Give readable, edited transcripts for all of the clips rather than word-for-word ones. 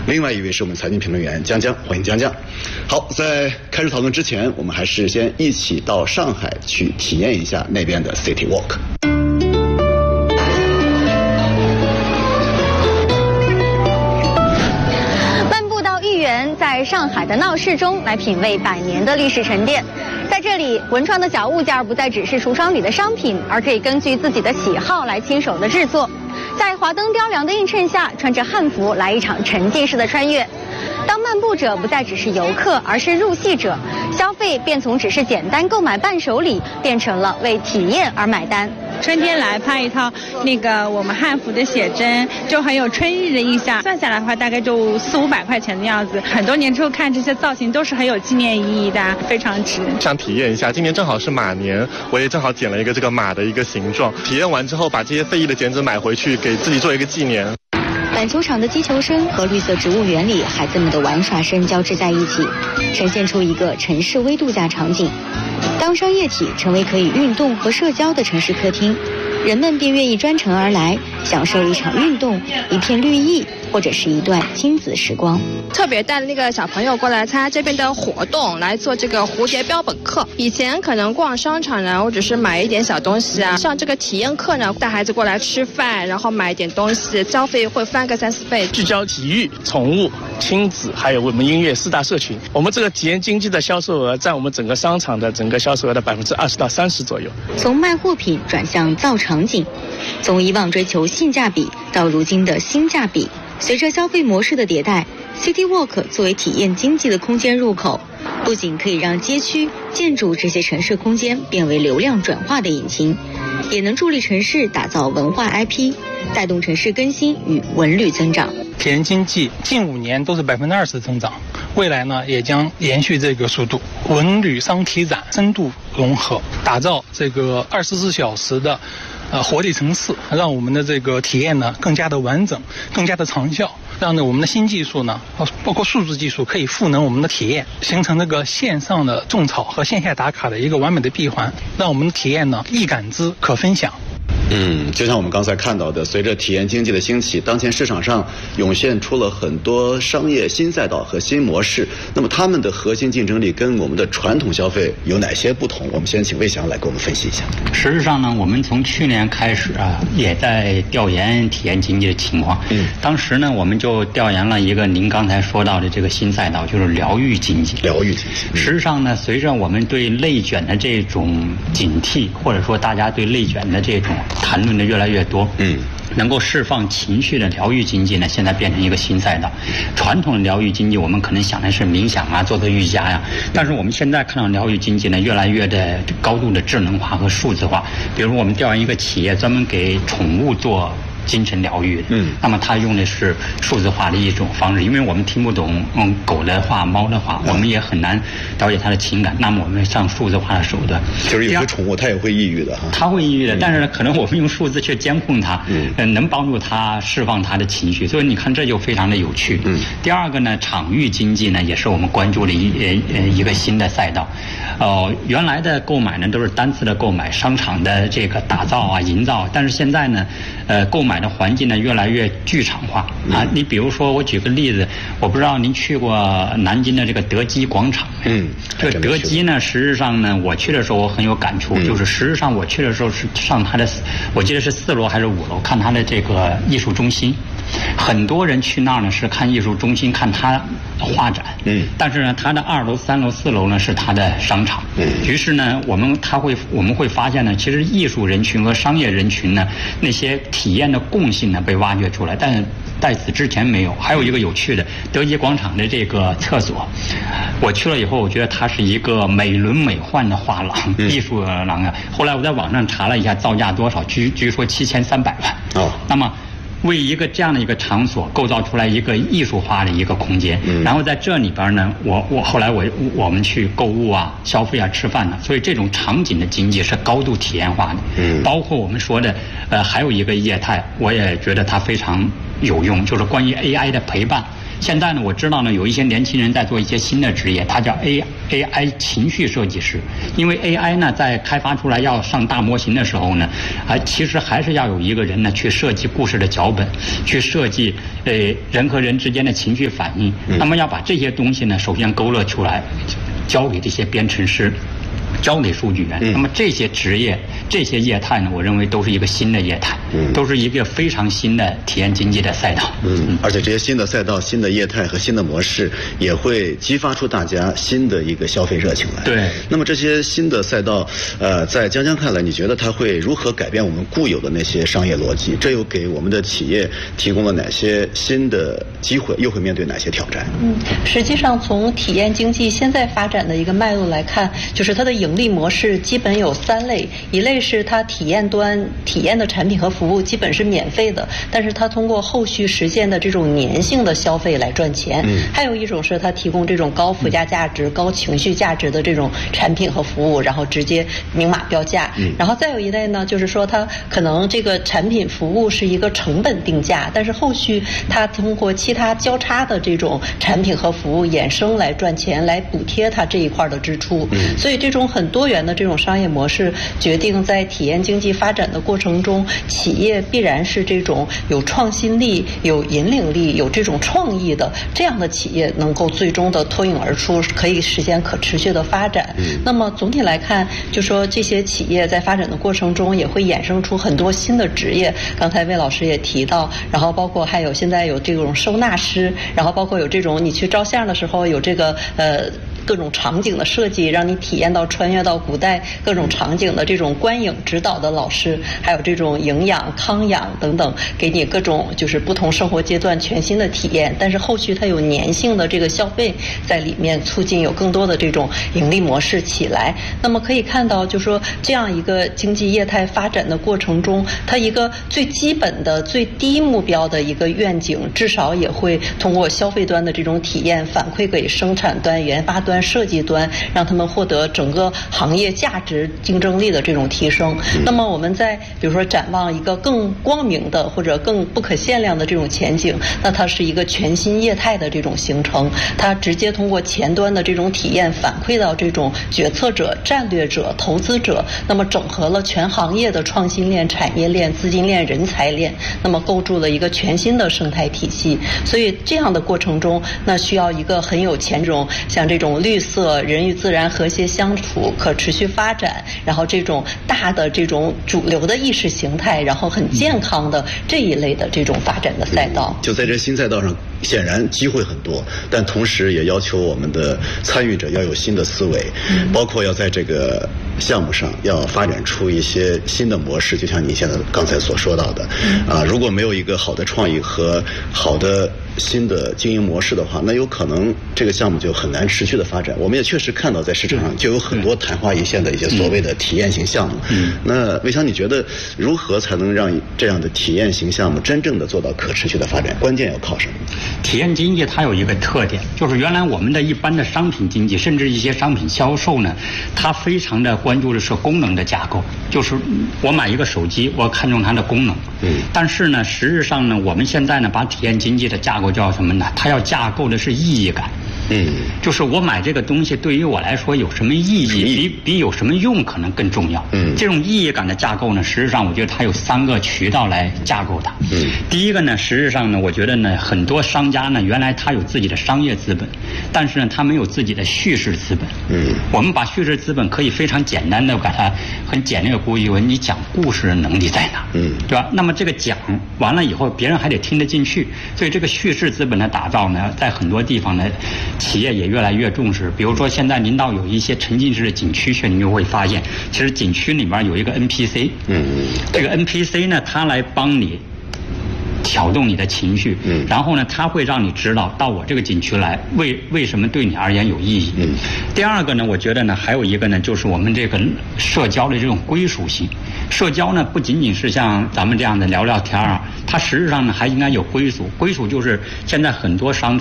另外一位是我们财经评论员江江，欢迎江江。好，在开始讨论之前，我们还是先一起到上海去体验一下那边的 City Walk。 在上海的闹市中来品味100年的历史沉淀，在这里，文创的小物件不再只是橱窗里的商品，而可以根据自己的喜好来亲手的制作。在华灯雕梁的映衬下，穿着汉服来一场沉浸式的穿越。当漫步者不再只是游客，而是入戏者，消费便从只是简单购买伴手礼，变成了为体验而买单。 春天来拍一套我们汉服的写真，就很有春意的意象。算下来的话，大概就400-500块钱的样子。很多年之后看这些造型都是很有纪念意义的，非常值。 想体验一下，今年正好是马年，我也正好剪了一个这个马的一个形状。体验完之后，把这些废弃的剪纸买回去，给自己做一个纪念。 板球场的击球声和绿色植物园里孩子们的玩耍声交织在一起，呈现出一个城市微度假场景。当商业体成为可以运动和社交的城市客厅，人们便愿意专程而来，享受一场运动、一片绿意，或者是一段亲子时光。 特别带小朋友过来参加这边的活动，来做这个蝴蝶标本课。以前可能逛商场呢，或者是买一点小东西啊，上这个体验课呢，带孩子过来吃饭，然后买一点东西，消费会翻个3-4倍。 聚焦体育、宠物、亲子，还有我们音乐4大社群。我们这个体验经济的销售额占我们整个商场的整个销售额的20%到30%左右。 从卖货品转向造场景，从以往追求性价比到如今的新价比。随着消费模式的迭代， City Walk 作为体验经济的空间入口，不仅可以让街区、建筑这些城市空间变为流量转化的引擎，也能助力城市打造文化 IP， 带动城市更新与文旅增长。 体验经济近5年都是20%增长，未来呢也将延续这个速度。文旅商体展深度融合，打造这个24小时的活力城市，让我们的这个体验呢更加的完整，更加的长效，让我们的新技术呢，包括数字技术可以赋能我们的体验，形成这个线上的种草和线下打卡的一个完美的闭环，让我们的体验呢易感知可分享。 就像我们刚才看到的，随着体验经济的兴起，当前市场上涌现出了很多商业新赛道和新模式。那么他们的核心竞争力跟我们的传统消费有哪些不同？我们先请魏翔来给我们分析一下。 实际上呢，我们从去年开始也在调研体验经济的情况。当时呢，我们就调研了一个您刚才说到的这个新赛道，就是疗愈经济。疗愈经济。实际上呢，随着我们对内卷的这种警惕，或者说大家对内卷的这种谈论的越来越多，能够释放情绪的疗愈经济呢，现在变成一个新赛道。传统的疗愈经济，我们可能想的是冥想啊，做做瑜伽呀，但是我们现在看到疗愈经济呢，越来越的高度的智能化和数字化。比如我们调研一个企业，专门给宠物做精神疗愈，那么它用的是数字化的一种方式，因为我们听不懂狗的话、猫的话，我们也很难了解它的情感，那么我们上数字化的手段。 就是有些宠物它也会抑郁的哈， 它会抑郁的，但是可能我们用数字去监控它，能帮助它释放它的情绪，所以你看这就非常的有趣。第二个呢，场域经济呢，也是我们关注的一个新的赛道。原来的购买呢都是单次的购买，商场的这个打造啊、营造，但是现在呢，购买的环境呢越来越剧场化啊。你比如说，我举个例子，我不知道您去过南京的这个德基广场。这个德基呢，实质上呢，我去的时候我很有感触，就是实质上我去的时候是上它的，我记得是4楼还是5楼，看它的这个艺术中心。很多人去那儿呢是看艺术中心，看它画展，但是呢，它的2楼、3楼、4楼呢是它的商场。于是呢，我们会发现呢，其实艺术人群和商业人群呢，那些体验的共性呢被挖掘出来，但是在此之前没有。还有一个有趣的，德基广场的这个厕所，我去了以后，我觉得它是一个美轮美奂的画廊，艺术廊啊。后来我在网上查了一下造价多少，据说7300万。那么为一个这样的一个场所构造出来一个艺术化的一个空间，然后在这里边呢，后来我们去购物啊、消费啊、吃饭呢，所以这种场景的经济是高度体验化的。包括我们说的还有一个业态，我也觉得它非常有用，就是关于 AI 的陪伴。 现在呢，我知道呢，有一些年轻人在做一些新的职业，它叫 AI 情绪设计师。因为 AI 呢，在开发出来要上大模型的时候呢，其实还是要有一个人呢去设计故事的脚本，去设计人和人之间的情绪反应。那么要把这些东西呢，首先勾勒出来，交给这些编程师。交给数据员，那么这些职业、这些业态呢，我认为都是一个新的业态，都是一个非常新的体验经济的赛道。 而且这些新的赛道、新的业态和新的模式，也会激发出大家新的一个消费热情来。 对。 那么这些新的赛道，在江江看来，你觉得它会如何改变我们固有的那些商业逻辑？这又给我们的企业提供了哪些新的机会？又会面对哪些挑战？ 实际上从体验经济现在发展的一个脉络来看，就是它的盈利模式基本有3类，一类是它体验端体验的产品和服务基本是免费的，但是它通过后续实现的这种粘性的消费来赚钱。还有一种是它提供这种高附加价值、高情绪价值的这种产品和服务，然后直接明码标价。然后再有一类呢，就是说它可能这个产品服务是一个成本定价，但是后续它通过其他交叉的这种产品和服务衍生来赚钱，来补贴它这一块的支出。所以这种很多元的这种商业模式，决定在体验经济发展的过程中，企业必然是这种有创新力、有引领力、有这种创意的这样的企业，能够最终的脱颖而出，可以实现可持续的发展。那么总体来看，就说这些企业在发展的过程中，也会衍生出很多新的职业。刚才魏老师也提到，然后包括还有现在有这种收纳师，然后包括有这种你去照相的时候有这个各种场景的设计，让你体验到穿越到古代各种场景的这种观影指导的老师，还有这种营养、康养等等，给你各种就是不同生活阶段全新的体验。但是后续它有粘性的这个消费在里面，促进有更多的这种盈利模式起来。那么可以看到，就说这样一个经济业态发展的过程中，它一个最基本的、最低目标的一个愿景，至少也会通过消费端的这种体验反馈给生产端、研发端、设计端，让他们获得整个行业价值竞争力的这种提升。那么我们在比如说展望一个更光明的或者更不可限量的这种前景，那它是一个全新业态的这种形成，它直接通过前端的这种体验反馈到这种决策者、战略者、投资者，那么整合了全行业的创新链、产业链、资金链、人才链，那么构筑了一个全新的生态体系。所以这样的过程中，那需要一个很有前种，像这种绿色、人与自然和谐相处、可持续发展，然后这种大的这种主流的意识形态，然后很健康的这一类的这种发展的赛道。 就在这新赛道上，显然机会很多，但同时也要求我们的参与者要有新的思维，包括要在这个项目上要发展出一些新的模式，就像你现在刚才所说到的，如果没有一个好的创意和好的新的经营模式的话，那有可能这个项目就很难持续的发展。我们也确实看到在市场上就有很多昙花一现的一些所谓的体验型项目。那魏翔，你觉得如何才能让这样的体验型项目真正的做到可持续的发展？关键要靠什么？ 体验经济它有一个特点，就是原来我们的一般的商品经济，甚至一些商品销售呢，它非常的关注的是功能的架构，就是我买一个手机，我看重它的功能。但是呢，实质上呢，我们现在呢，把体验经济的架构叫什么呢？它要架构的是意义感。就是我买这个东西对于我来说有什么意义，比有什么用可能更重要。这种意义感的架构呢，实际上我觉得它有3个渠道来架构它。第一个呢，实质上呢，我觉得呢，很多商家呢，原来他有自己的商业资本，但是呢，他没有自己的叙事资本。我们把叙事资本可以非常简单的把它很简略的估计为你讲故事的能力在哪，对吧？那么这个讲完了以后，别人还得听得进去，所以这个叙事资本的打造呢，在很多地方呢，企业也越来越重视。比如说现在您到有一些沉浸式的景区去，你就会发现，其实景区里面有一个 NPC，这个 NPC 呢，它来帮你挑动你的情绪，然后呢，它会让你知道到我这个景区来，为什么对你而言有意义。第二个呢，我觉得呢，还有一个呢，就是我们这个社交的这种归属性。社交呢，不仅仅是像咱们这样的聊聊天啊，它实质上呢还应该有归属。归属就是现在很多商场、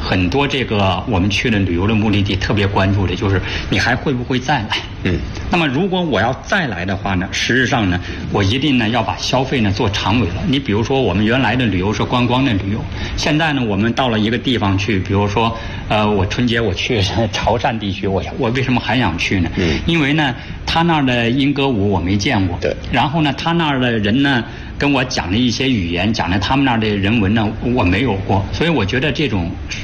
很多这个我们去的旅游的目的地特别关注的就是你还会不会再来。那么如果我要再来的话呢，实质上呢，我一定呢要把消费呢做长尾了。你比如说我们原来的旅游是观光的旅游，现在呢我们到了一个地方去，比如说我春节我去潮汕地区，我为什么还想去呢？因为呢他那儿的莺歌舞我没见过，对，然后呢他那儿的人呢跟我讲了一些语言，讲了他们那儿的人文呢我没有过，所以我觉得这种